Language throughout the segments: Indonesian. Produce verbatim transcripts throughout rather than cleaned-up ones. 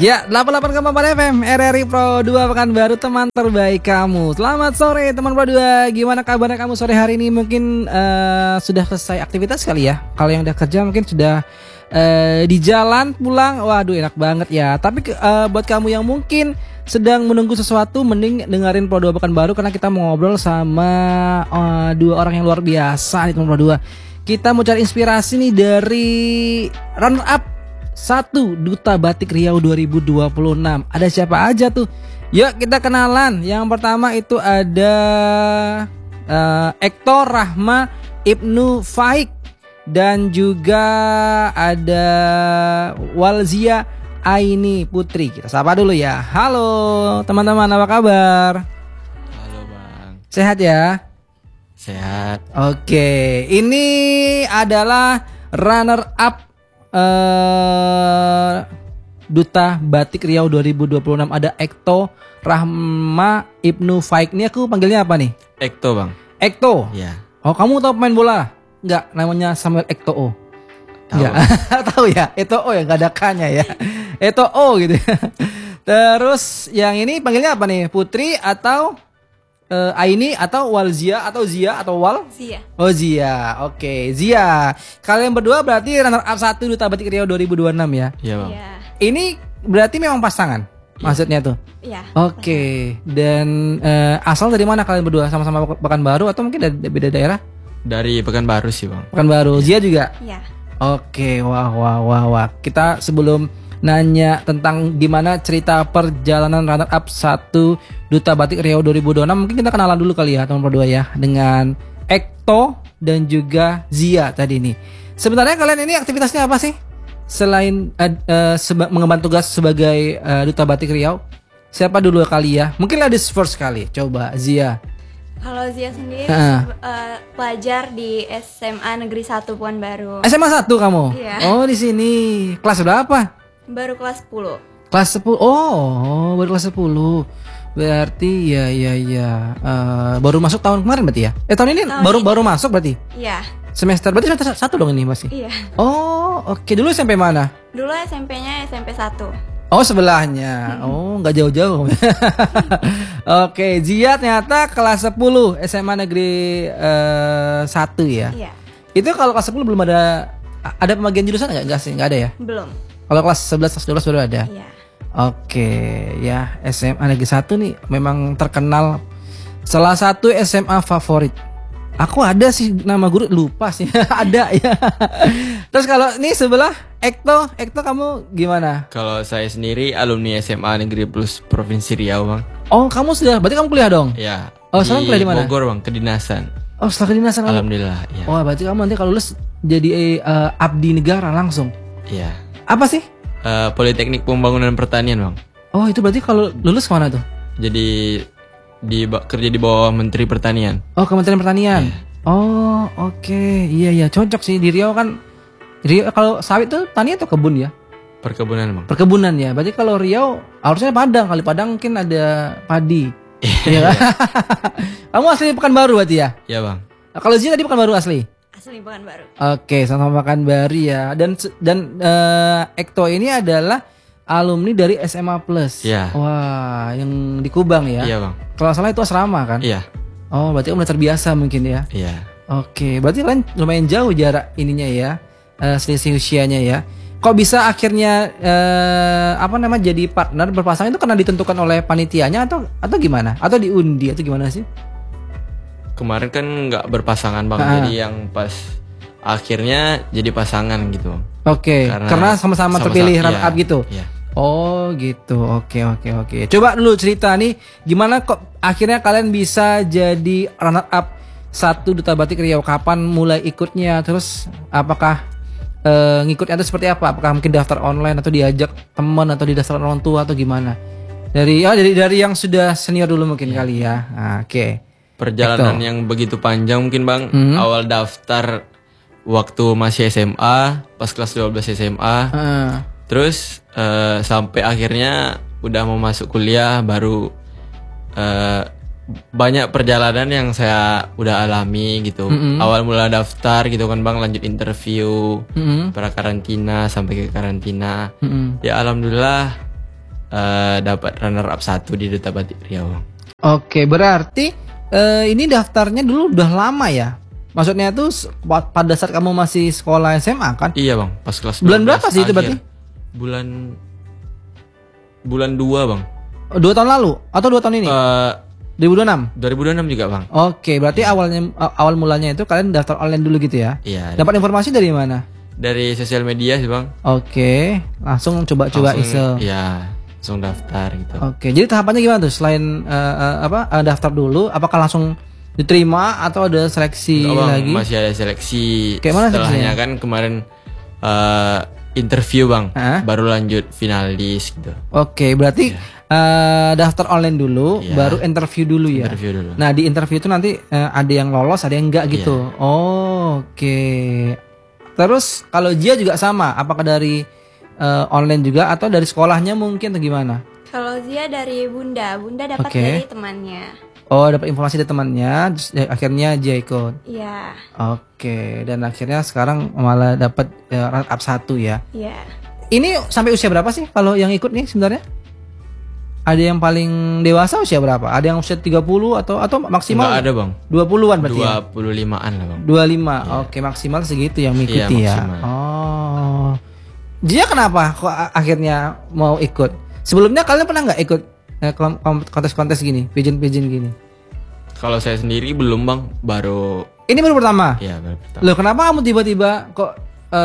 Ya, delapan puluh delapan koma empat F M R R I Pro dua Pekanbaru, teman terbaik kamu. Selamat sore teman Pro dua. Gimana kabarnya kamu sore hari ini? Mungkin uh, sudah selesai aktivitas kali ya. Kalau yang udah kerja mungkin sudah uh, di jalan pulang. Waduh, enak banget ya. Tapi uh, buat kamu yang mungkin sedang menunggu sesuatu, mending dengerin Pro dua Pekanbaru karena kita mau ngobrol sama uh, dua orang yang luar biasa nih teman Pro dua. Kita mau cari inspirasi nih dari runner up satu Duta Batik Riau dua ribu dua puluh enam. Ada siapa aja tuh? Yuk kita kenalan. Yang pertama itu ada uh, Ekto Rahma Ibnu Faik. Dan juga ada Walzia Aini Putri. Kita sapa dulu ya. Halo teman-teman, apa kabar? Halo Bang. Sehat ya? Sehat. Oke, ini adalah runner up Uh, Duta Batik Riau dua ribu dua puluh enam. Ada Ekto Rahma Ibnu Faik. Ini aku panggilnya apa nih? Ekto Bang. Ekto? Iya. Oh, kamu tahu pemain bola? Enggak, namanya Samuel Ekto O. Tahu. Tahu ya? Eto O ya, enggak ada K-nya ya. Eto O gitu. Terus yang ini panggilnya apa nih? Putri atau Uh, Aini atau Walzia atau Zia atau Wal? Zia. Oh Zia, oke okay. Zia. Kalian berdua berarti runner up satu Duta Batik Riau dua ribu dua puluh enam ya? Iya Bang. Iya. Ini berarti memang pasangan, ya. Maksudnya tuh? Iya. Oke. Okay. Dan uh, asal dari mana kalian berdua? Sama-sama Pekanbaru atau mungkin dari beda daerah? Dari Pekanbaru sih Bang. Pekanbaru. Ya. Zia juga? Iya. Oke, okay. wah wah wah wah. Kita sebelum nanya tentang gimana cerita perjalanan runner up satu Duta Batik Riau dua ribu dua puluh enam, mungkin kita kenalan dulu kali ya teman berdua ya dengan Ekto dan juga Zia tadi nih. Sebenarnya kalian ini aktivitasnya apa sih selain uh, uh, seba- mengemban tugas sebagai uh, Duta Batik Riau? Siapa dulu kali ya? Mungkin ladies first kali. Coba Zia. Kalau Zia sendiri uh. uh, pelajar di S M A Negeri satu Pekanbaru. S M A satu kamu? Iya. Oh di sini. Kelas berapa? Baru kelas sepuluh. Kelas sepuluh. Oh, baru kelas sepuluh. Berarti ya ya ya uh, baru masuk tahun kemarin berarti ya? Eh tahun ini tahun baru ini. baru masuk berarti? Iya. Semester berarti semester satu dong ini masih? Iya. Oh, oke. Okay. Dulu S M P mana? Dulu S M P-nya S M P satu. Oh, sebelahnya. Hmm. Oh, nggak jauh-jauh. Oke, okay. Zia ternyata kelas sepuluh S M A Negeri uh, satu ya? Iya. Itu kalau kelas sepuluh belum ada ada pembagian jurusan enggak? Enggak sih, enggak ada ya? Belum. Kalau kelas sebelas, kelas dua belas baru ada? Iya. Oke, ya S M A Negeri satu nih memang terkenal salah satu S M A favorit. Aku ada sih nama guru, lupa sih. Ada ya. Terus kalau ini sebelah Ekto, Ekto kamu gimana? Kalau saya sendiri alumni S M A Negeri Plus Provinsi Riau Bang. Oh kamu sudah, berarti kamu kuliah dong? Iya. Oh sekarang kuliah di mana? Bogor Bang, kedinasan. Oh setelah kedinasan. Alhamdulillah. Ya. Oh berarti kamu nanti kalau lulus jadi uh, abdi negara langsung? Iya. Apa sih? Uh, Politeknik Pembangunan Pertanian Bang. Oh itu berarti kalau lulus kemana tuh? Jadi di kerja di bawah Menteri Pertanian. Oh Kementerian Pertanian. Yeah. Oh oke, okay. Iya iya cocok sih di Riau kan. Riau kalau sawit tuh tani atau kebun ya? Perkebunan Bang. Perkebunan ya. Berarti kalau Riau harusnya Padang, kali Padang mungkin ada padi. Iya kan? Kamu asli Pekanbaru berarti ya? Iya Bang. Kalau Zia tadi Pekanbaru asli? Asli Pekanbaru. Oke, sama Pekanbaru ya. Dan dan uh, Ekto ini adalah alumni dari S M A Plus. Iya. Wah, yang di Kubang ya? Iya Bang. Kalau salah itu asrama kan? Iya. Oh, berarti kamu udah terbiasa mungkin ya? Iya. Oke, berarti kalian lumayan jauh jarak ininya ya, uh, selisih usianya ya. Kok bisa akhirnya uh, apa nama jadi partner berpasangan itu karena ditentukan oleh panitianya atau atau gimana? Atau diundi atau gimana sih? Kemarin kan nggak berpasangan Bang, ah. jadi yang pas akhirnya jadi pasangan gitu. Oke, karena, karena sama-sama terpilih run up gitu. Iya. Oh gitu, oke oke oke. Coba dulu cerita nih, gimana kok akhirnya kalian bisa jadi runner up satu Duta Batik Riau? Kapan mulai ikutnya? Terus apakah e, ngikutnya itu seperti apa? Apakah mungkin daftar online atau diajak teman atau didaftar orang tua atau gimana? Dari ya dari dari yang sudah senior dulu mungkin yeah. kali ya. Nah, oke. Okay. Perjalanan Ekto. Yang begitu panjang mungkin Bang. Hmm. Awal daftar waktu masih S M A, pas kelas dua belas S M A. Uh. Terus uh, sampai akhirnya udah mau masuk kuliah baru uh, banyak perjalanan yang saya udah alami gitu. Mm-hmm. Awal mula daftar gitu kan Bang, lanjut interview, mm-hmm. pra karantina sampai ke karantina. Mm-hmm. Ya alhamdulillah uh, dapat runner up satu di Duta Batik Riau. Oke, berarti uh, ini daftarnya dulu udah lama ya? Maksudnya tuh pada saat kamu masih sekolah S M A kan? Iya bang, pas kelas bulan berapa sih itu berarti? Bulan bulan dua bang. Dua tahun lalu atau dua tahun ini? Uh, dua ribu dua puluh enam dua ribu dua puluh enam juga bang. Oke, berarti ya. awalnya awal mulanya itu kalian daftar online dulu gitu ya? Iya. Dapat informasi dari mana? Dari sosial media sih bang. Oke, langsung coba-coba iseng. Iya, langsung daftar gitu. Oke, jadi tahapannya gimana tuh? Selain uh, uh, apa uh, daftar dulu, apakah langsung diterima atau ada seleksi oh, bang, lagi? Masih ada seleksi. Kayak mana setelahnya seleksinya? kan kemarin uh, interview bang, Hah? baru lanjut finalis gitu. Oke, berarti yeah. uh, daftar online dulu, yeah. baru interview dulu ya. Interview dulu. Nah di interview itu nanti uh, ada yang lolos, ada yang enggak gitu. Yeah. Oh, oke. Okay. Terus kalau Jia juga sama, apakah dari uh, online juga atau dari sekolahnya mungkin atau gimana? Kalau Zia dari Bunda, Bunda dapat okay. dari temannya. Oh, dapat informasi dari temannya, terus ya, akhirnya Jia ikut. Iya. Oke, dan akhirnya sekarang malah dapat ya, runner up satu ya. Iya. Ini sampai usia berapa sih kalau yang ikut nih sebenarnya? Ada yang paling dewasa usia berapa? Ada yang usia tiga puluh atau atau maksimal? Enggak ada, Bang. dua puluhan berarti dua ya? puluh limaan lah, Bang. dua puluh lima. Iya. Oke, maksimal segitu yang mengikuti iya, ya. Oh. Dia kenapa kok akhirnya mau ikut? Sebelumnya kalian pernah nggak ikut kontes-kontes gini, pageant-pageant gini? Kalau saya sendiri belum bang, baru. Ini baru pertama. Iya baru pertama. Loh kenapa kamu tiba-tiba kok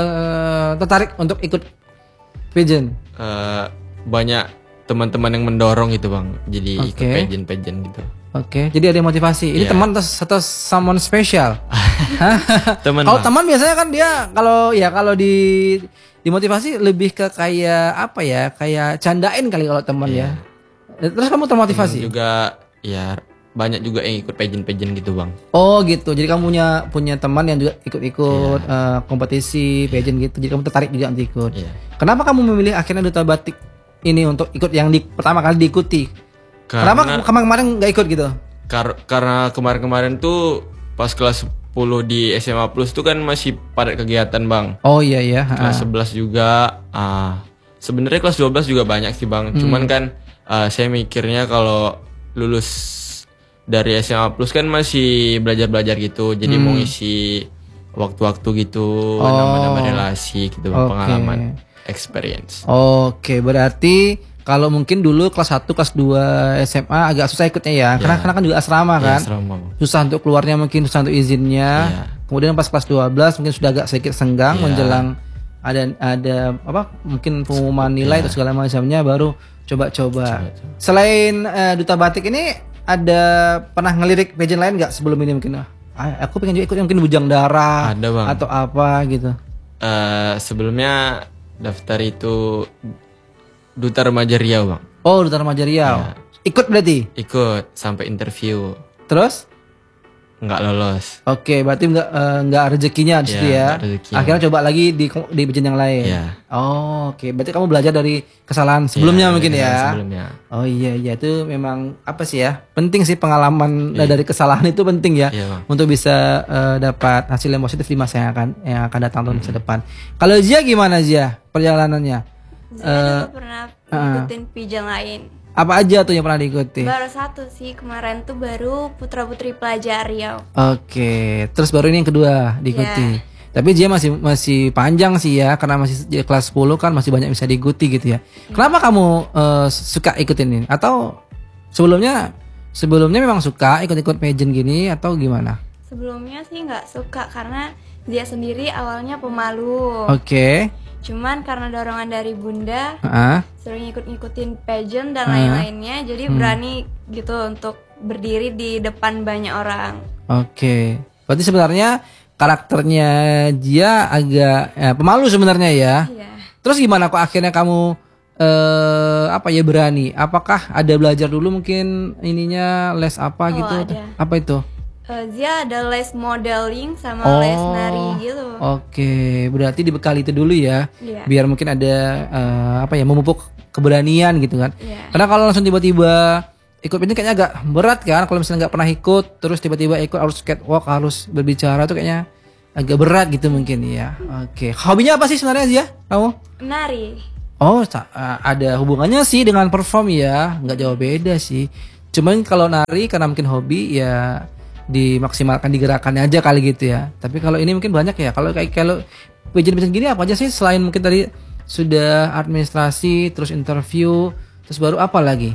uh, tertarik untuk ikut pageant? Uh, banyak teman-teman yang mendorong gitu bang, jadi okay. ikut pageant-pageant gitu. Oke, okay. Jadi ada motivasi. Ini yeah. teman atau, atau someone special? Teman. Kalau teman biasanya kan dia kalau ya kalau di dimotivasi lebih ke kayak apa ya, kayak candain kali kalau teman yeah. ya. Terus kamu termotivasi? Temen juga ya banyak juga yang ikut pageant-pageant gitu bang. Oh gitu, jadi kamu punya punya teman yang juga ikut-ikut yeah. uh, kompetisi pageant gitu, jadi kamu tertarik juga untuk ikut. Yeah. Kenapa kamu memilih akhirnya Duta Batik ini untuk ikut yang di, pertama kali diikuti? Karena, Kenapa kemarin-kemarin nggak ikut gitu? Kar- karena kemarin-kemarin tuh pas kelas sepuluh di S M A Plus tuh kan masih padat kegiatan bang. Oh iya iya. Kelas sebelas juga. Uh, Sebenarnya kelas dua belas juga banyak sih bang. Hmm. Cuman kan uh, saya mikirnya kalau lulus dari S M A Plus kan masih belajar-belajar gitu. Jadi hmm. mau ngisi waktu-waktu gitu, oh. nambah-nambah relasi gitu, okay. pengalaman, experience. Oke, okay, berarti kalau mungkin dulu kelas satu, kelas dua S M A agak susah ikutnya ya. Karena yeah. karena kan juga asrama kan. Yeah, asrama. Susah untuk keluarnya mungkin, susah untuk izinnya. Yeah. Kemudian pas kelas dua belas mungkin sudah agak sedikit senggang yeah. menjelang ada ada apa? Mungkin pengumuman nilai yeah. atau segala macamnya baru coba-coba. Coba-coba. Selain uh, Duta Batik ini ada pernah ngelirik pageant lain nggak sebelum ini mungkin? Ah, aku pengen juga ikut mungkin Bujang Dara ada, Bang. Atau apa gitu. Uh, sebelumnya daftar itu Duta Remaja Riau bang. Oh Duta Remaja Riau ya. Ikut berarti? Ikut sampai interview. Terus? Nggak lolos. Oke berarti nggak uh, nggak rezekinya di situ ya, ya. Akhirnya coba lagi di di pageant yang lain ya. Oh oke berarti kamu belajar dari kesalahan sebelumnya ya, mungkin ya sebelumnya. Oh iya iya itu memang apa sih ya, penting sih pengalaman ya. Dari kesalahan itu penting ya, ya untuk bisa uh, dapat hasil yang positif di masa yang akan yang akan datang tahun masa hmm. depan. Kalau Zia gimana Zia perjalanannya? Saya uh, pernah ikutin uh, pageant lain. Apa aja tuh yang pernah diikuti? Baru satu sih, kemarin tuh baru Putra Putri Pelajar Riau. Oke, terus baru ini yang kedua diikuti. Yeah. Tapi dia masih masih panjang sih ya, karena masih kelas sepuluh kan masih banyak bisa diikuti gitu ya. Yeah. Kenapa kamu uh, suka ikutin ini? Atau sebelumnya sebelumnya memang suka ikut-ikut pageant gini atau gimana? Sebelumnya sih nggak suka karena dia sendiri awalnya pemalu. Oke. Okay. Cuman karena dorongan dari Bunda, uh-huh. sering ikut-ngikutin pageant dan uh-huh. lain-lainnya, jadi hmm. berani gitu untuk berdiri di depan banyak orang. Oke, okay. Berarti sebenarnya karakternya dia agak ya, pemalu sebenarnya ya. Iya. Terus gimana kok akhirnya kamu uh, apa ya berani? Apakah ada belajar dulu mungkin ininya les apa oh, gitu? Ada. Apa itu? Uh, dia ada les modeling sama oh, les nari gitu. Oke, okay. Berarti dibekali itu dulu ya, yeah. Biar mungkin ada uh, apa ya memupuk keberanian gitu kan. Yeah. Karena kalau langsung tiba-tiba ikut ini kayaknya agak berat kan. Kalau misalnya nggak pernah ikut, terus tiba-tiba ikut harus catwalk, harus berbicara tuh kayaknya agak berat gitu mungkin ya. Oke, okay. Hobinya apa sih sebenarnya Zia? Kamu? Nari. Oh, ada hubungannya sih dengan perform ya, nggak jauh beda sih. Cuman kalau nari karena mungkin hobi ya dimaksimalkan di gerakannya aja kali gitu ya. Tapi kalau ini mungkin banyak ya. Kalau kayak kalau pageant-pageant gini apa aja sih selain mungkin tadi sudah administrasi, terus interview, terus baru apa lagi?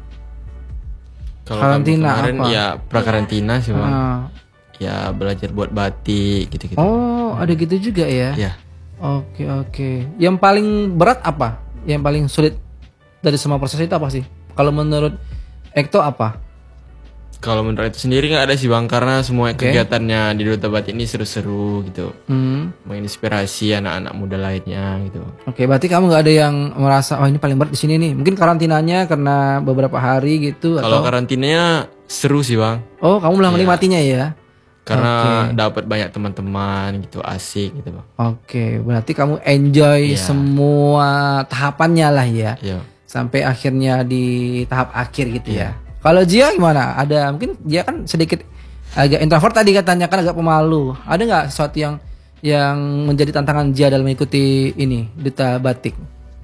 Kalau karantina kemarin apa? Ya prakarantina sih bang. Ah. Ya belajar buat batik gitu-gitu. Oh, ada gitu juga ya? Iya. Oke oke. Yang paling berat apa? Yang paling sulit dari semua proses itu apa sih? Kalau menurut Ekto apa? Kalau menurut itu sendiri nggak ada sih bang, karena semua okay. kegiatannya di Duta Batik ini seru-seru gitu, hmm. menginspirasi anak-anak muda lainnya gitu. Oke, okay, berarti kamu nggak ada yang merasa oh ini paling berat di sini nih? Mungkin karantinanya karena beberapa hari gitu? Kalau atau... karantinanya seru sih bang. Oh, kamu mulai menikmatinya ya? Karena okay. dapat banyak teman-teman gitu, asik gitu bang. Oke, okay, berarti kamu enjoy yeah. semua tahapannya lah ya, yeah. sampai akhirnya di tahap akhir gitu yeah. ya. Kalau Jia gimana? Ada mungkin Jia kan sedikit agak introvert tadi katanya, kan agak pemalu. Ada nggak sesuatu yang yang menjadi tantangan Jia dalam mengikuti ini Duta Batik?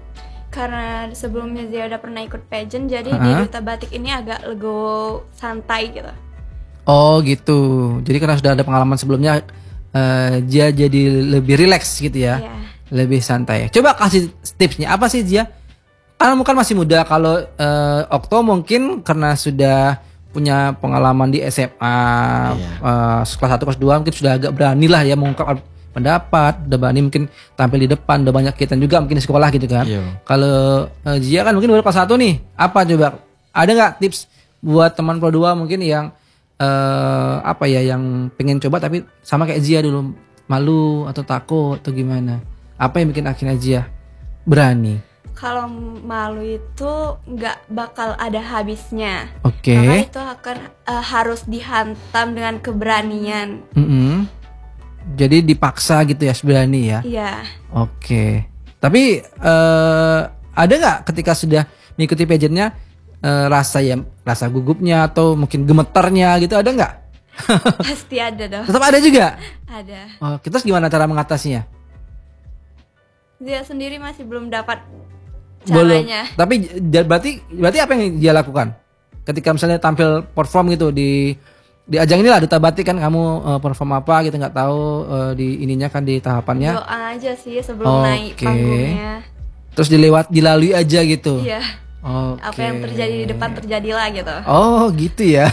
Karena sebelumnya Jia udah pernah ikut pageant, jadi uh-huh. di Duta Batik ini agak legowo santai gitu. Oh gitu. Jadi karena sudah ada pengalaman sebelumnya, uh, Jia jadi lebih rileks gitu ya, yeah. lebih santai. Coba kasih tipsnya apa sih Jia? Kamu kan masih muda. Kalau uh, Okto mungkin karena sudah punya pengalaman di S M A, yeah. uh, kelas satu, kelas dua mungkin sudah agak berani lah ya mengungkap pendapat, udah berani mungkin tampil di depan, udah banyak kegiatan juga mungkin di sekolah gitu kan. Yeah. Kalau uh, Jia kan mungkin baru kelas satu nih. Apa coba? Ada nggak tips buat teman Pro dua mungkin yang Uh, apa ya yang pengen coba tapi sama kayak Zia dulu, malu atau takut atau gimana? Apa yang bikin akhirnya Zia berani? Kalau malu itu nggak bakal ada habisnya. Oke. Okay. Karena itu akan uh, harus dihantam dengan keberanian. Mm-hmm. Jadi dipaksa gitu ya, berani ya? Iya. Oke. Okay. Tapi uh, ada nggak ketika sudah mengikuti pageantnya Uh, rasa ya rasa gugupnya atau mungkin gemetarnya gitu, ada nggak? Pasti ada dong. Tetap ada juga? Ada. Oh, kita gimana cara mengatasinya? Dia sendiri masih belum dapat Belum. caranya. Tapi berarti berarti apa yang dia lakukan? Ketika misalnya tampil perform gitu di di ajang inilah Duta Batik kan, kamu uh, perform apa gitu nggak tahu uh, di ininya kan di tahapannya? Doa aja sih sebelum okay. naik panggungnya. Terus dilewat dilalui aja gitu. Iya. Okay. Apa yang terjadi di depan terjadilah gitu. Oh gitu ya.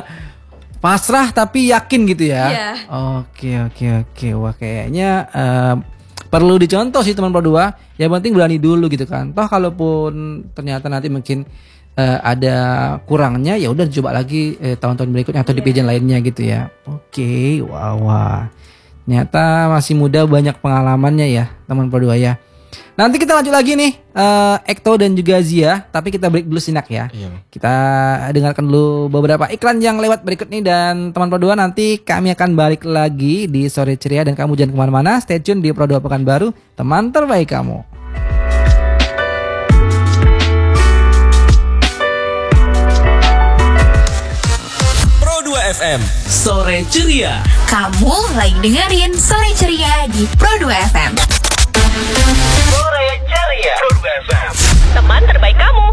Pasrah tapi yakin gitu ya. Iya. Oke oke oke. Wah kayaknya uh, perlu dicontoh sih teman Pro dua. Yang penting berani dulu gitu kan. Toh kalaupun ternyata nanti mungkin uh, ada kurangnya, ya udah coba lagi uh, tahun-tahun berikutnya atau yeah. di pageant lainnya gitu ya. Oke, wah wah. Ternyata masih muda, banyak pengalamannya ya teman Pro dua ya. Nanti kita lanjut lagi nih uh, Ekto dan juga Zia, tapi kita break dulu sinak ya. Iya. Kita dengarkan dulu beberapa iklan yang lewat berikut nih, dan teman Pro dua nanti kami akan balik lagi di Sore Ceria, dan kamu jangan kemana-mana, stay tune di Pro dua Pekanbaru, teman terbaik kamu. Pro dua F M Sore Ceria. Kamu lagi dengerin Sore Ceria di Pro dua F M. Sore Ceria Pro dua F M, teman terbaik kamu.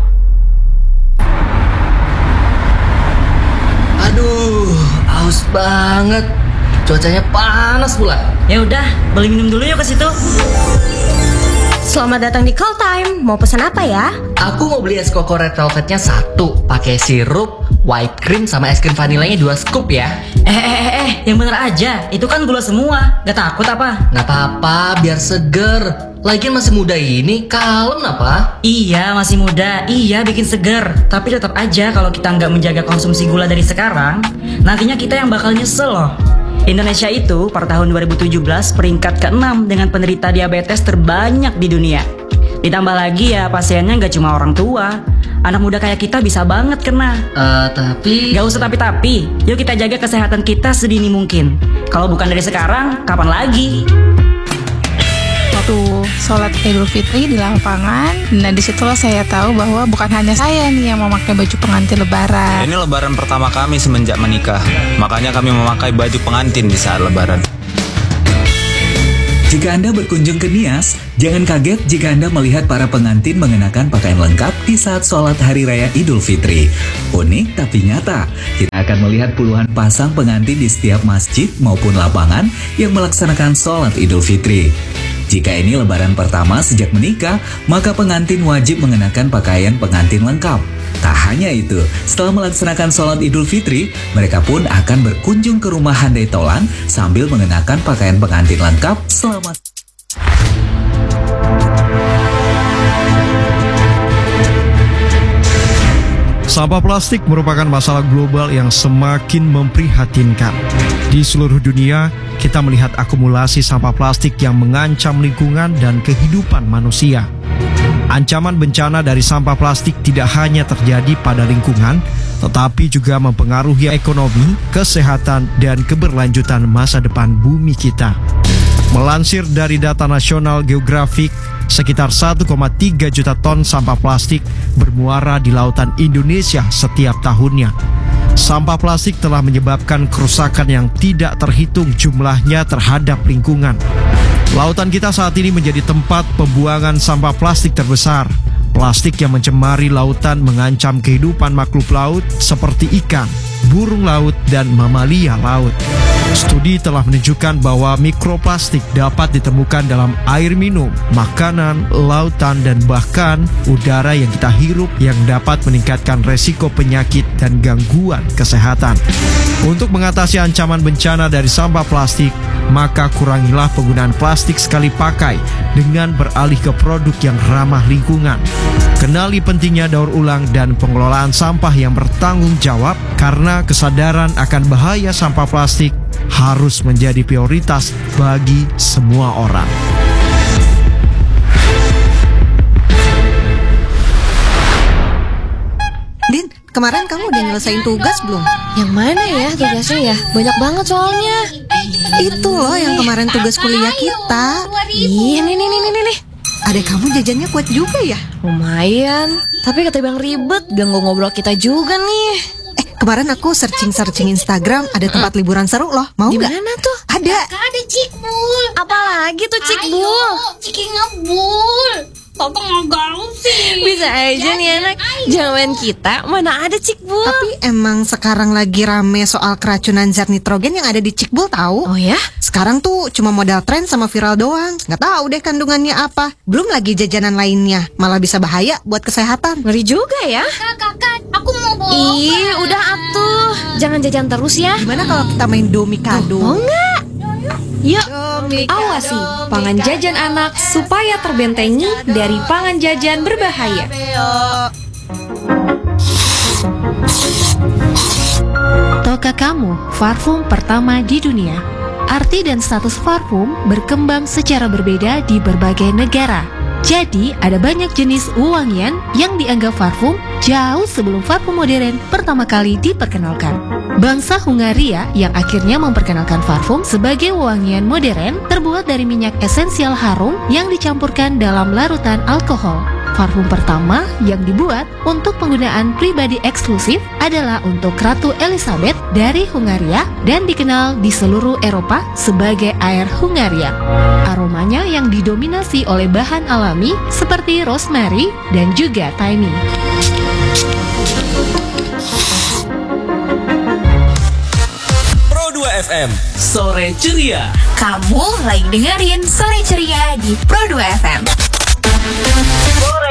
Aduh, haus banget. Cuacanya panas pula. Ya udah, beli minum dulu yuk ke situ. Selamat datang di Call Time. Mau pesan apa ya? Aku mau beli es koko red velvetnya satu, pakai sirup, white cream sama es krim vanilanya dua scoop ya. Eh eh eh eh, yang bener aja. Itu kan gula semua. Gak takut apa? Gak apa-apa, biar seger. Lagian masih muda ini, kalem apa? Iya, masih muda. Iya, bikin seger. Tapi tetap aja kalau kita nggak menjaga konsumsi gula dari sekarang, nantinya kita yang bakal nyesel loh. Indonesia itu per tahun dua ribu tujuh belas peringkat keenam dengan penderita diabetes terbanyak di dunia. Ditambah lagi ya pasiennya nggak cuma orang tua, anak muda kayak kita bisa banget kena. Uh, tapi... Gak usah tapi-tapi, yuk kita jaga kesehatan kita sedini mungkin. Kalau bukan dari sekarang, kapan lagi? Waktu sholat Idul Fitri di lapangan, nah disitulah saya tahu bahwa bukan hanya saya nih yang memakai baju pengantin lebaran. Ini lebaran pertama kami semenjak menikah, makanya kami memakai baju pengantin di saat lebaran. Jika Anda berkunjung ke Nias, jangan kaget jika Anda melihat para pengantin mengenakan pakaian lengkap di saat sholat Hari Raya Idul Fitri. Unik tapi nyata, kita akan melihat puluhan pasang pengantin di setiap masjid maupun lapangan yang melaksanakan sholat Idul Fitri. Jika ini lebaran pertama sejak menikah, maka pengantin wajib mengenakan pakaian pengantin lengkap. Tak hanya itu, setelah melaksanakan sholat Idul Fitri, mereka pun akan berkunjung ke rumah handai tolan sambil mengenakan pakaian pengantin lengkap selama... Sampah plastik merupakan masalah global yang semakin memprihatinkan. Di seluruh dunia, kita melihat akumulasi sampah plastik yang mengancam lingkungan dan kehidupan manusia. Ancaman bencana dari sampah plastik tidak hanya terjadi pada lingkungan, tetapi juga mempengaruhi ekonomi, kesehatan, dan keberlanjutan masa depan bumi kita. Melansir dari data National Geographic, sekitar satu koma tiga juta ton sampah plastik bermuara di lautan Indonesia setiap tahunnya. Sampah plastik telah menyebabkan kerusakan yang tidak terhitung jumlahnya terhadap lingkungan. Lautan kita saat ini menjadi tempat pembuangan sampah plastik terbesar. Plastik yang mencemari lautan mengancam kehidupan makhluk laut seperti ikan, burung laut, dan mamalia laut. Studi telah menunjukkan bahwa mikroplastik dapat ditemukan dalam air minum, makanan, lautan, dan bahkan udara yang kita hirup yang dapat meningkatkan resiko penyakit dan gangguan kesehatan. Untuk mengatasi ancaman bencana dari sampah plastik, maka kurangilah penggunaan plastik sekali pakai dengan beralih ke produk yang ramah lingkungan. Kenali pentingnya daur ulang dan pengelolaan sampah yang bertanggung jawab, karena kesadaran akan bahaya sampah plastik harus menjadi prioritas bagi semua orang. Din, kemarin kamu udah nyelesain tugas belum? Yang mana ya tugasnya ya? Banyak banget soalnya. Itu loh yang kemarin tugas kuliah kita. Ih, nih nih nih nih nih. Adek kamu jajannya kuat juga ya? Lumayan, tapi kata bang ribet, ganggu ngobrol kita juga nih. Eh, kemarin aku searching-searching Instagram, ada tempat liburan seru loh. Mau nggak? Di mana tuh? Ada. Ada Cikbul. Apalagi tuh Cikbul? Ciki ngebul. Papa nggak gaul sih. Bisa aja nih anak. Jangan kita, mana ada Cikbul. Tapi emang sekarang lagi rame soal keracunan zat nitrogen yang ada di Cikbul tahu? Oh ya? Sekarang tuh cuma modal tren sama viral doang. Nggak tahu deh kandungannya apa. Belum lagi jajanan lainnya, malah bisa bahaya buat kesehatan. Ngeri juga ya. Kakak, kakak, aku mau bawa. Ih, udah atuh. Jangan jajan terus ya. Gimana kalau kita main domikado? Oh enggak? Yuk, awasi pangan jajan anak supaya terbentengi dari pangan jajan berbahaya. Tahukah kamu parfum pertama di dunia? Arti dan status parfum berkembang secara berbeda di berbagai negara. Jadi, ada banyak jenis wewangian yang dianggap parfum jauh sebelum parfum modern pertama kali diperkenalkan. Bangsa Hungaria yang akhirnya memperkenalkan parfum sebagai wewangian modern terbuat dari minyak esensial harum yang dicampurkan dalam larutan alkohol. Parfum pertama yang dibuat untuk penggunaan pribadi eksklusif adalah untuk Ratu Elizabeth dari Hungaria dan dikenal di seluruh Eropa sebagai Air Hungaria. Aromanya yang didominasi oleh bahan alami seperti rosemary dan juga thyme. Pro dua F M, Sore Ceria. Kamu lagi dengerin Sore Ceria di Pro dua F M. Sore